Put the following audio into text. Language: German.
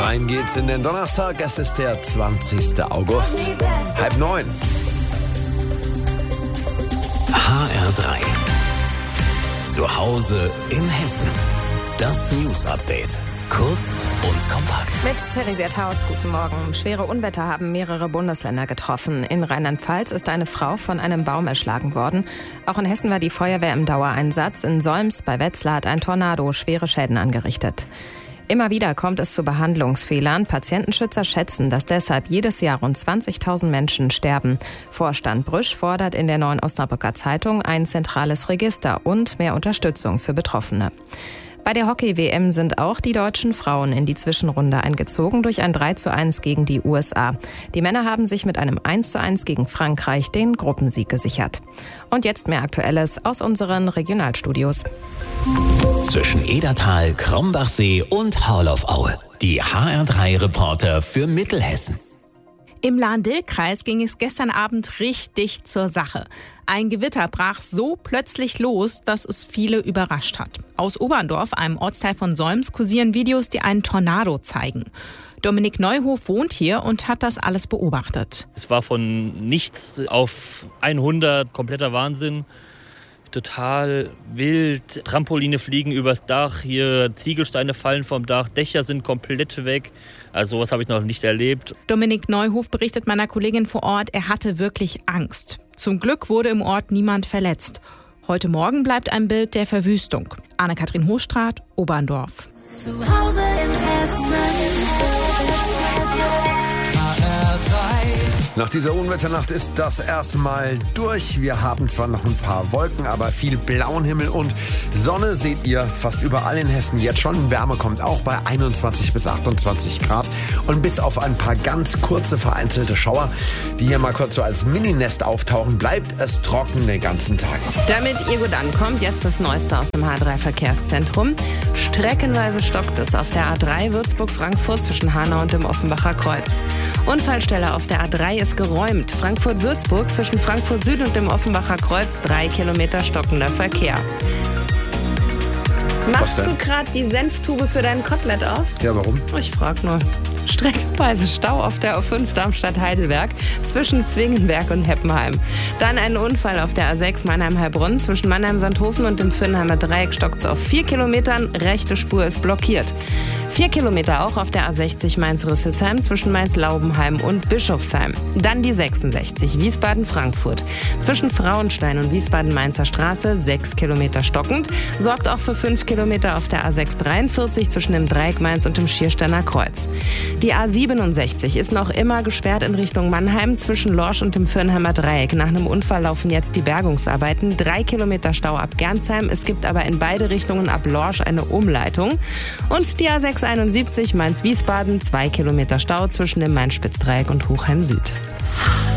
Rein geht's in den Donnerstag. Es ist der 20. August. 8:30. HR3. Zu Hause in Hessen. Das News-Update. Kurz und kompakt. Mit Theresia Tautz, guten Morgen. Schwere Unwetter haben mehrere Bundesländer getroffen. In Rheinland-Pfalz ist eine Frau von einem Baum erschlagen worden. Auch in Hessen war die Feuerwehr im Dauereinsatz. In Solms bei Wetzlar hat ein Tornado schwere Schäden angerichtet. Immer wieder kommt es zu Behandlungsfehlern. Patientenschützer schätzen, dass deshalb jedes Jahr rund 20.000 Menschen sterben. Vorstand Brüsch fordert in der Neuen Osnabrücker Zeitung ein zentrales Register und mehr Unterstützung für Betroffene. Bei der Hockey-WM sind auch die deutschen Frauen in die Zwischenrunde eingezogen durch ein 3:1 gegen die USA. Die Männer haben sich mit einem 1:1 gegen Frankreich den Gruppensieg gesichert. Und jetzt mehr Aktuelles aus unseren Regionalstudios. Zwischen Edertal, Krombachsee und Haurloff-Aue. Die HR3-Reporter für Mittelhessen. Im Lahn-Dill-Kreis ging es gestern Abend richtig zur Sache. Ein Gewitter brach so plötzlich los, dass es viele überrascht hat. Aus Oberndorf, einem Ortsteil von Solms, kursieren Videos, die einen Tornado zeigen. Dominik Neuhof wohnt hier und hat das alles beobachtet. Es war von nichts auf 100, kompletter Wahnsinn. Total wild. Trampoline fliegen übers Dach, hier Ziegelsteine fallen vom Dach, Dächer sind komplett weg. Also sowas habe ich noch nicht erlebt. Dominik Neuhof berichtet meiner Kollegin vor Ort, er hatte wirklich Angst. Zum Glück wurde im Ort niemand verletzt. Heute Morgen bleibt ein Bild der Verwüstung. Anne-Kathrin Hochstraat, Oberndorf. Zu Hause in Hessen. Nach dieser Unwetternacht ist das erstmal durch. Wir haben zwar noch ein paar Wolken, aber viel blauen Himmel und Sonne seht ihr fast überall in Hessen jetzt schon. Wärme kommt auch bei 21 bis 28 Grad. Und bis auf ein paar ganz kurze vereinzelte Schauer, die hier mal kurz so als Mininest auftauchen, bleibt es trocken den ganzen Tag. Damit ihr gut ankommt, jetzt das Neueste aus dem H3-Verkehrszentrum. Streckenweise stockt es auf der A3 Würzburg-Frankfurt zwischen Hanau und dem Offenbacher Kreuz. Unfallstelle auf der A3 ist geräumt. Frankfurt-Würzburg zwischen Frankfurt Süd und dem Offenbacher Kreuz 3 Kilometer stockender Verkehr. Machst du gerade die Senftube für dein Kotelett auf? Ja, warum? Ich frag nur. Streckenweise Stau auf der A5 Darmstadt-Heidelberg zwischen Zwingenberg und Heppenheim. Dann ein Unfall auf der A6 Mannheim-Heilbronn zwischen Mannheim-Sandhofen und dem Vinnheimer Dreieck stockt es auf 4 Kilometern. Rechte Spur ist blockiert. 4 Kilometer auch auf der A60 Mainz-Rüsselsheim zwischen Mainz-Laubenheim und Bischofsheim. Dann die 66 Wiesbaden-Frankfurt. Zwischen Frauenstein und Wiesbaden-Mainzer Straße 6 Kilometer stockend. Sorgt auch für 5 Kilometer auf der A643 zwischen dem Dreieck Mainz und dem Schiersteiner Kreuz. Die A67 ist noch immer gesperrt in Richtung Mannheim zwischen Lorsch und dem Vinnheimer Dreieck. Nach einem Unfall laufen jetzt die Bergungsarbeiten. 3 Kilometer Stau ab Gernsheim. Es gibt aber in beide Richtungen ab Lorsch eine Umleitung. Und die A671 Mainz-Wiesbaden, 2 Kilometer Stau zwischen dem Main-Spitz-Dreieck und Hochheim Süd.